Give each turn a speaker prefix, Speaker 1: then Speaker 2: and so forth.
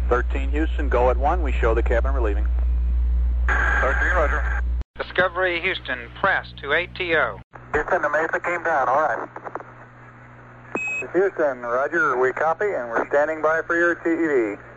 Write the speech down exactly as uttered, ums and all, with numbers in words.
Speaker 1: thirteen Houston, go at one. We show the cabin relieving.
Speaker 2: thirteen, roger.
Speaker 3: Discovery Houston, press to A T O.
Speaker 2: Houston, the Mesa came down, all right. Houston, roger, we copy, and we're standing by for your T E D.